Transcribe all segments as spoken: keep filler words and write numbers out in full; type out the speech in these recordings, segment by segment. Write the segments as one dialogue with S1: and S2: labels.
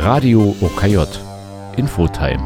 S1: Radio O K J Infotime.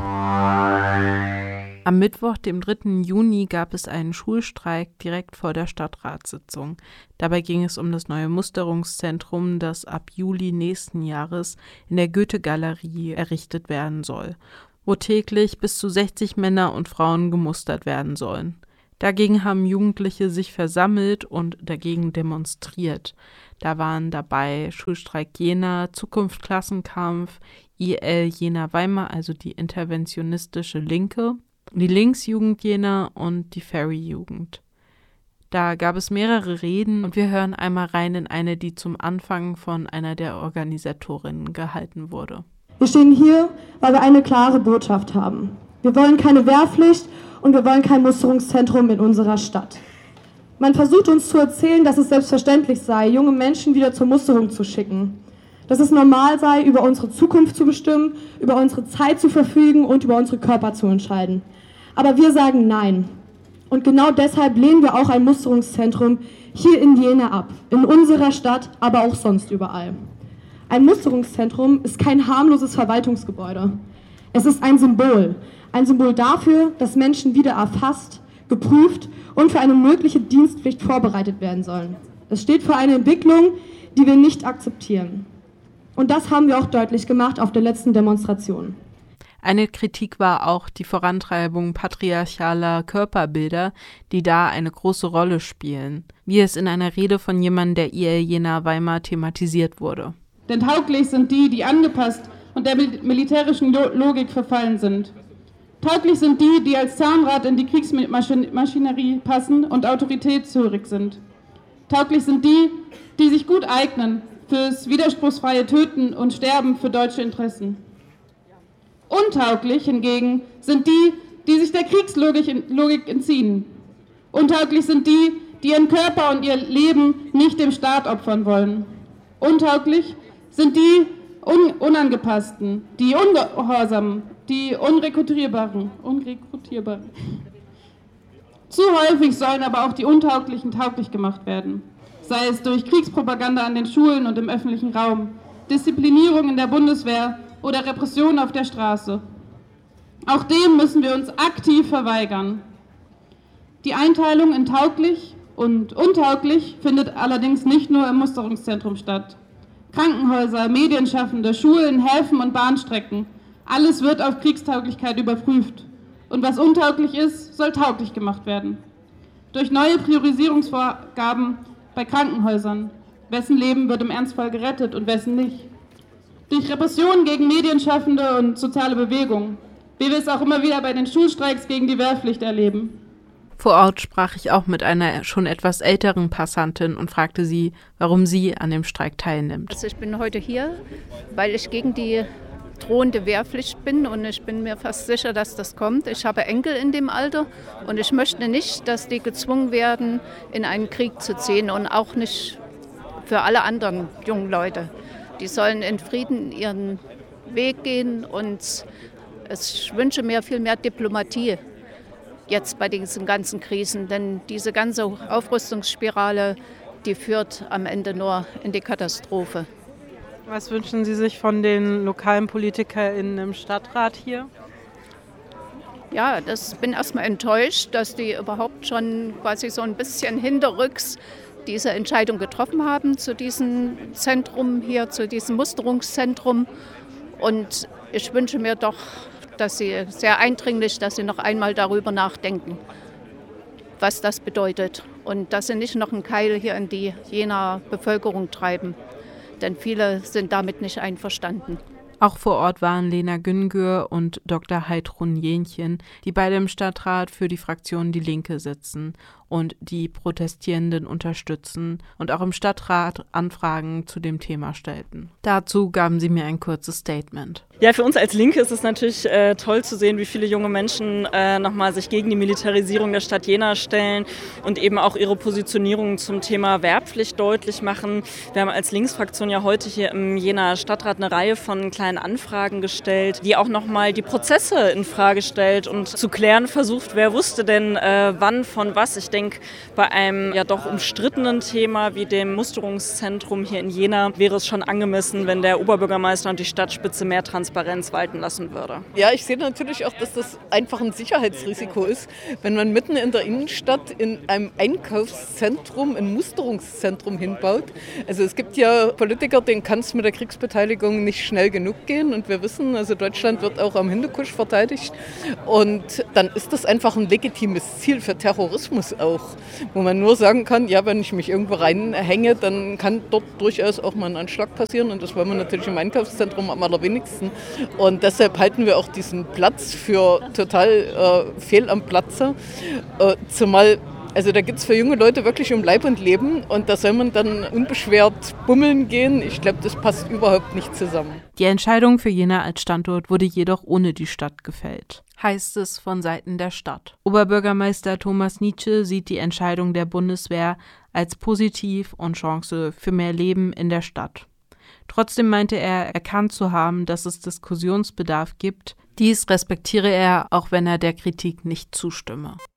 S2: Am Mittwoch, dem dritten Juni, gab es einen Schulstreik direkt vor der Stadtratssitzung. Dabei ging es um das neue Musterungszentrum, das ab Juli nächsten Jahres in der Goethe-Galerie errichtet werden soll, wo täglich bis zu sechzig Männer und Frauen gemustert werden sollen. Dagegen haben Jugendliche sich versammelt und dagegen demonstriert. Da waren dabei Schulstreik Jena, Zukunft Klassenkampf, I L Jena Weimar, also die interventionistische Linke, die Linksjugend Jena und die Ferry-Jugend. Da gab es mehrere Reden und wir hören einmal rein in eine, die zum Anfang von einer der Organisatorinnen gehalten wurde.
S3: Wir stehen hier, weil wir eine klare Botschaft haben. Wir wollen keine Wehrpflicht und wir wollen kein Musterungszentrum in unserer Stadt. Man versucht uns zu erzählen, dass es selbstverständlich sei, junge Menschen wieder zur Musterung zu schicken. Dass es normal sei, über unsere Zukunft zu bestimmen, über unsere Zeit zu verfügen und über unsere Körper zu entscheiden. Aber wir sagen nein. Und genau deshalb lehnen wir auch ein Musterungszentrum hier in Jena ab. In unserer Stadt, aber auch sonst überall. Ein Musterungszentrum ist kein harmloses Verwaltungsgebäude. Es ist ein Symbol. Ein Symbol dafür, dass Menschen wieder erfasst, geprüft und für eine mögliche Dienstpflicht vorbereitet werden sollen. Es steht für eine Entwicklung, die wir nicht akzeptieren. Und das haben wir auch deutlich gemacht auf der letzten Demonstration.
S2: Eine Kritik war auch die Vorantreibung patriarchaler Körperbilder, die da eine große Rolle spielen, wie es in einer Rede von jemandem der I L Jena Weimar thematisiert wurde.
S4: Denn tauglich sind die, die angepasst und der mil- militärischen Lo- Logik verfallen sind. Tauglich sind die, die als Zahnrad in die Kriegsmaschinerie passen und autoritätshörig sind. Tauglich sind die, die sich gut eignen fürs widerspruchsfreie Töten und Sterben für deutsche Interessen. Untauglich hingegen sind die, die sich der Kriegslogik Logik entziehen. Untauglich sind die, die ihren Körper und ihr Leben nicht dem Staat opfern wollen. Untauglich sind die Un- Unangepassten, die Ungehorsamen, die Unrekrutierbaren. Unrekrutierbaren. Zu häufig sollen aber auch die Untauglichen tauglich gemacht werden. Sei es durch Kriegspropaganda an den Schulen und im öffentlichen Raum, Disziplinierung in der Bundeswehr oder Repression auf der Straße. Auch dem müssen wir uns aktiv verweigern. Die Einteilung in tauglich und untauglich findet allerdings nicht nur im Musterungszentrum statt. Krankenhäuser, Medienschaffende, Schulen, Häfen und Bahnstrecken, alles wird auf Kriegstauglichkeit überprüft. Und was untauglich ist, soll tauglich gemacht werden. Durch neue Priorisierungsvorgaben bei Krankenhäusern. Wessen Leben wird im Ernstfall gerettet und wessen nicht? Durch Repressionen gegen Medienschaffende und soziale Bewegungen, wie wir es auch immer wieder bei den Schulstreiks gegen die Wehrpflicht erleben.
S2: Vor Ort sprach ich auch mit einer schon etwas älteren Passantin und fragte sie, warum sie an dem Streik teilnimmt.
S5: Also ich bin heute hier, weil ich gegen die drohende Wehrpflicht bin und ich bin mir fast sicher, dass das kommt. Ich habe Enkel in dem Alter und ich möchte nicht, dass die gezwungen werden, in einen Krieg zu ziehen und auch nicht für alle anderen jungen Leute. Die sollen in Frieden ihren Weg gehen und ich wünsche mir viel mehr Diplomatie jetzt bei diesen ganzen Krisen, denn diese ganze Aufrüstungsspirale, die führt am Ende nur in die Katastrophe.
S6: Was wünschen Sie sich von den lokalen PolitikerInnen im Stadtrat hier?
S5: Ja, das bin erstmal enttäuscht, dass die überhaupt schon quasi so ein bisschen hinterrücks diese Entscheidung getroffen haben zu diesem Zentrum hier, zu diesem Musterungszentrum. Und ich wünsche mir doch, dass sie sehr eindringlich, dass sie noch einmal darüber nachdenken, was das bedeutet. Und dass sie nicht noch einen Keil hier in die Jenaer Bevölkerung treiben. Denn viele sind damit nicht einverstanden.
S2: Auch vor Ort waren Lena Güngör und Doktor Heidrun Jähnchen, die beide im Stadtrat für die Fraktion Die Linke sitzen und die Protestierenden unterstützen und auch im Stadtrat Anfragen zu dem Thema stellten. Dazu gaben sie mir ein kurzes Statement.
S7: Ja, für uns als Linke ist es natürlich äh, toll zu sehen, wie viele junge Menschen äh, nochmal sich gegen die Militarisierung der Stadt Jena stellen und eben auch ihre Positionierung zum Thema Wehrpflicht deutlich machen. Wir haben als Linksfraktion ja heute hier im Jenaer Stadtrat eine Reihe von kleinen online Anfragen gestellt, die auch nochmal die Prozesse in Frage stellt und zu klären versucht, wer wusste denn äh, wann von was. Ich denke, bei einem ja doch umstrittenen Thema wie dem Musterungszentrum hier in Jena wäre es schon angemessen, wenn der Oberbürgermeister und die Stadtspitze mehr Transparenz walten lassen würde.
S8: Ja, ich sehe natürlich auch, dass das einfach ein Sicherheitsrisiko ist, wenn man mitten in der Innenstadt in einem Einkaufszentrum ein Musterungszentrum hinbaut. Also es gibt ja Politiker, denen kann es mit der Kriegsbeteiligung nicht schnell genug gehen und wir wissen, also Deutschland wird auch am Hindukusch verteidigt und dann ist das einfach ein legitimes Ziel für Terrorismus auch, wo man nur sagen kann, ja, wenn ich mich irgendwo reinhänge, dann kann dort durchaus auch mal ein Anschlag passieren und das wollen wir natürlich im Einkaufszentrum am allerwenigsten und deshalb halten wir auch diesen Platz für total äh, fehl am Platze, äh, zumal also da geht es für junge Leute wirklich um Leib und Leben und da soll man dann unbeschwert bummeln gehen. Ich glaube, das passt überhaupt nicht zusammen.
S2: Die Entscheidung für Jena als Standort wurde jedoch ohne die Stadt gefällt, heißt es von Seiten der Stadt. Oberbürgermeister Thomas Nitzsche sieht die Entscheidung der Bundeswehr als positiv und Chance für mehr Leben in der Stadt. Trotzdem meinte er, erkannt zu haben, dass es Diskussionsbedarf gibt. Dies respektiere er, auch wenn er der Kritik nicht zustimme.